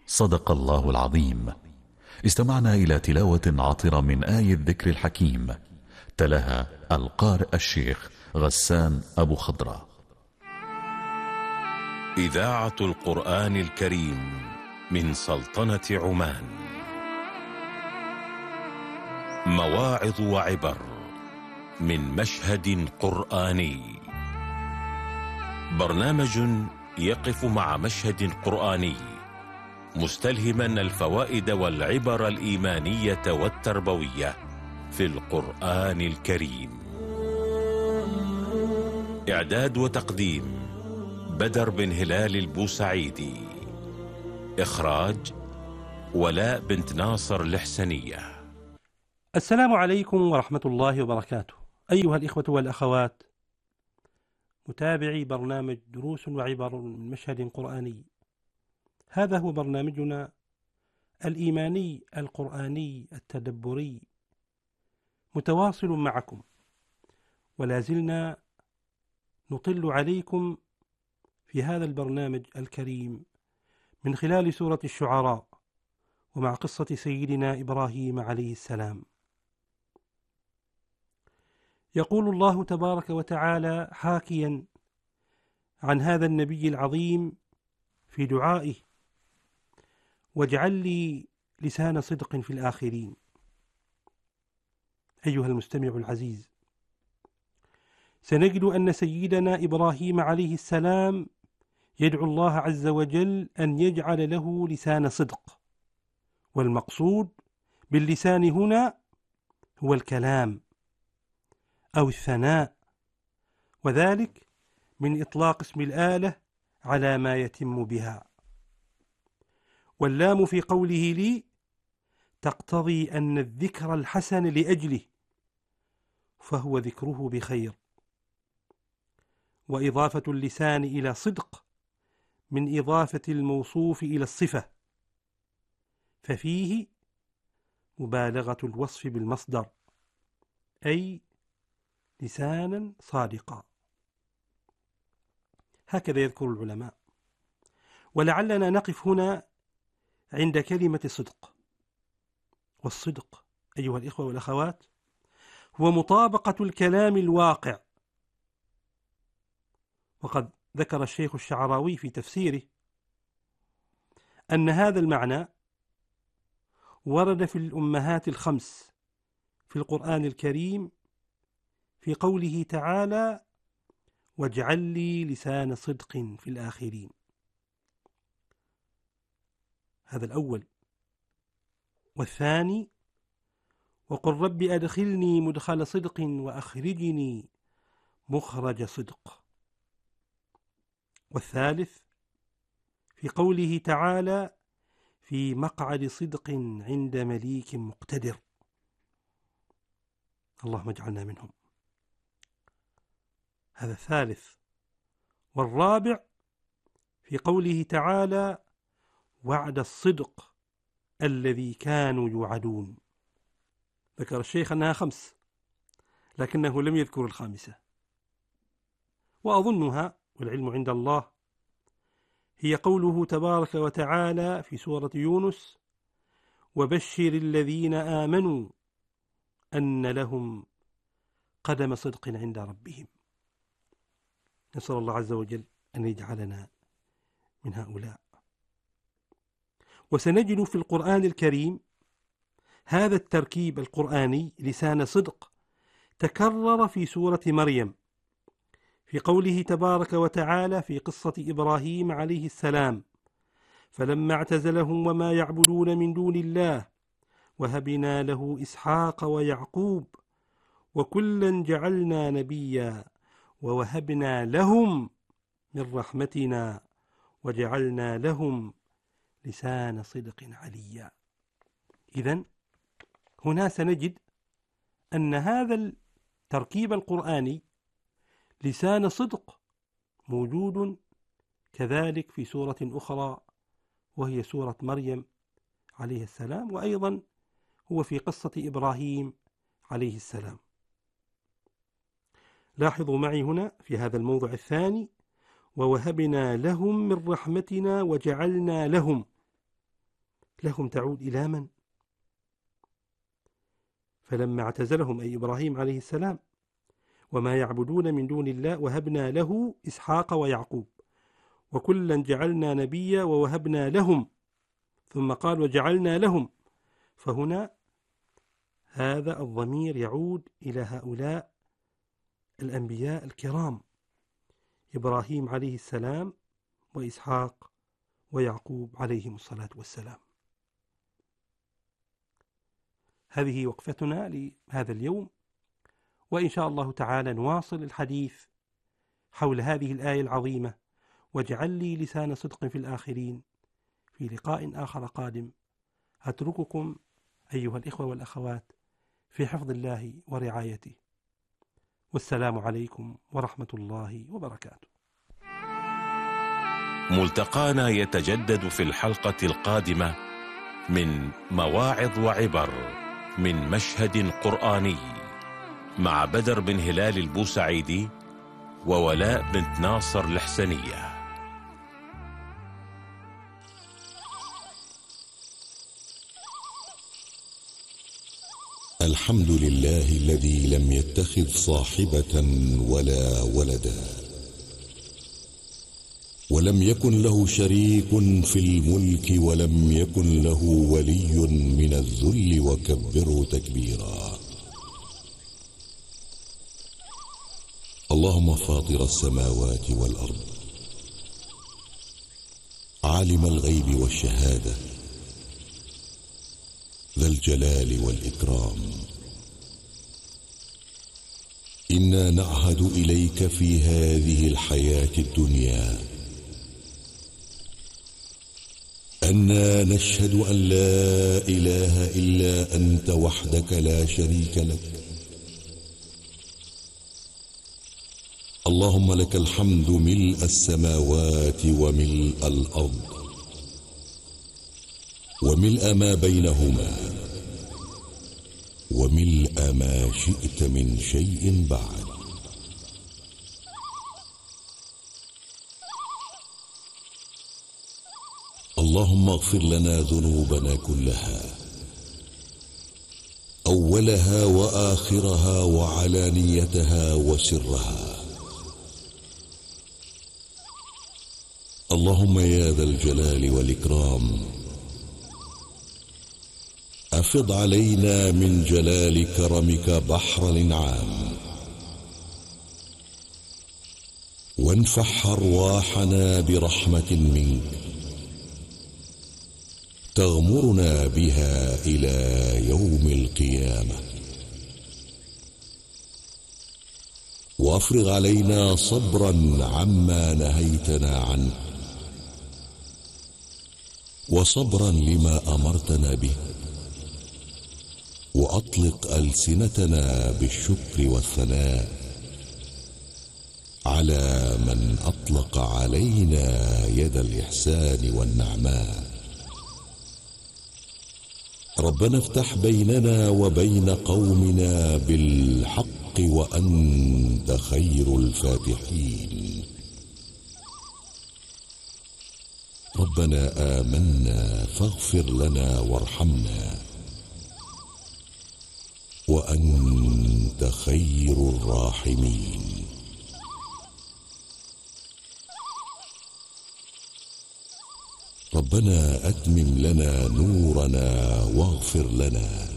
صدق الله العظيم. استمعنا إلى تلاوة عطرة من آية الذكر الحكيم، تلاها القارئ الشيخ غسان أبو خضرة. إذاعة القرآن الكريم من سلطنة عمان. مواعظ وعبر من مشهد قرآني. برنامج يقف مع مشهد قرآني مستلهما الفوائد والعبر الإيمانية والتربوية في القرآن الكريم. إعداد وتقديم بدر بن هلال البوسعيدي. إخراج ولاء بنت ناصر الحسنية. السلام عليكم ورحمة الله وبركاته، أيها الإخوة والأخوات، متابعي برنامج دروس وعبر من مشهد قرآني. هذا هو برنامجنا الإيماني القرآني التدبري، متواصل معكم، ولا زلنا نطل عليكم في هذا البرنامج الكريم من خلال سورة الشعراء، ومع قصة سيدنا إبراهيم عليه السلام. يقول الله تبارك وتعالى حاكيا عن هذا النبي العظيم في دعائه: واجعل لي لسان صدق في الآخرين. أيها المستمع العزيز، سنجد أن سيدنا إبراهيم عليه السلام يدعو الله عز وجل أن يجعل له لسان صدق، والمقصود باللسان هنا هو الكلام أو الثناء، وذلك من إطلاق اسم الآلة على ما يتم بها. واللام في قوله لي تقتضي أن الذكر الحسن لأجله، فهو ذكره بخير. وإضافة اللسان إلى صدق من إضافة الموصوف إلى الصفة، ففيه مبالغة الوصف بالمصدر، أي لسانا صادقا، هكذا يذكر العلماء. ولعلنا نقف هنا عند كلمة صدق. والصدق أيها الإخوة والأخوات هو مطابقة الكلام الواقع. وقد ذكر الشيخ الشعراوي في تفسيره أن هذا المعنى ورد في الأمهات الخمس في القرآن الكريم في قوله تعالى: واجعل لي لسان صدق في الآخرين. هذا الأول. والثاني: وقل رب أدخلني مدخل صدق وأخرجني مخرج صدق. والثالث في قوله تعالى: في مقعد صدق عند مليك مقتدر. اللهم اجعلنا منهم. هذا الثالث. والرابع في قوله تعالى: وعد الصدق الذي كانوا يوعدون. ذكر الشيخ أنها 5، لكنه لم يذكر الخامسة، وأظنها والعلم عند الله هي قوله تبارك وتعالى في سورة يونس: وبشر الذين آمنوا أن لهم قدم صدق عند ربهم. نسأل الله عز وجل أن يجعلنا من هؤلاء. وسنجد في القرآن الكريم هذا التركيب القرآني لسان صدق تكرر في سورة مريم في قوله تبارك وتعالى في قصة إبراهيم عليه السلام: فلما اعتزلهم وما يعبدون من دون الله وهبنا له إسحاق ويعقوب وكلا جعلنا نبيا ووهبنا لهم من رحمتنا وجعلنا لهم لسان صدق عليا. إذن هنا سنجد أن هذا التركيب القرآني لسان صدق موجود كذلك في سورة أخرى وهي سورة مريم عليه السلام، وأيضا هو في قصة إبراهيم عليه السلام. لاحظوا معي هنا في هذا الموضع الثاني: ووهبنا لهم من رحمتنا وجعلنا لهم. لهم تعود إلى من؟ فلما اعتزلهم أي إبراهيم عليه السلام وما يعبدون من دون الله وهبنا له إسحاق ويعقوب وكلا جعلنا نبيا ووهبنا لهم، ثم قال وجعلنا لهم، فهنا هذا الضمير يعود إلى هؤلاء الأنبياء الكرام إبراهيم عليه السلام وإسحاق ويعقوب عليهم الصلاة والسلام. هذه وقفتنا لهذا اليوم، وإن شاء الله تعالى نواصل الحديث حول هذه الآية العظيمة واجعل لي لسان صدق في الآخرين في لقاء آخر قادم. أترككم أيها الإخوة والأخوات في حفظ الله ورعايته، والسلام عليكم ورحمة الله وبركاته. ملتقانا يتجدد في الحلقة القادمة من مواعظ وعبر من مشهد قرآني مع بدر بن هلال البوسعيدي وولاء بنت ناصر الحسنية. الحمد لله الذي لم يتخذ صاحبة ولا ولدا، ولم يكن له شريك في الملك، ولم يكن له ولي من الذل، وكبره تكبيرا. اللهم فاطر السماوات والأرض، عالم الغيب والشهادة، ذا الجلال والإكرام، إنا نعهد إليك في هذه الحياة الدنيا أننا نشهد أن لا إله إلا أنت وحدك لا شريك لك. اللهم لك الحمد ملء السماوات وملء الأرض وملء ما بينهما وملء ما شئت من شيء بعد. اللهم اغفر لنا ذنوبنا كلها، أولها وآخرها وعلانيتها وسرها. اللهم يا ذا الجلال والإكرام، أفض علينا من جلال كرمك بحر الإنعام، وانفح أرواحنا برحمة منك تغمرنا بها إلى يوم القيامة. وافرغ علينا صبرا عما نهيتنا عنه، وصبرا لما أمرتنا به، وأطلق ألسنتنا بالشكر والثناء على من أطلق علينا يد الإحسان والنعماء. ربنا افتح بيننا وبين قومنا بالحق وأنت خير الفاتحين. ربنا آمنا فاغفر لنا وارحمنا وأنت خير الراحمين. ربنا أتمم لنا نورنا واغفر لنا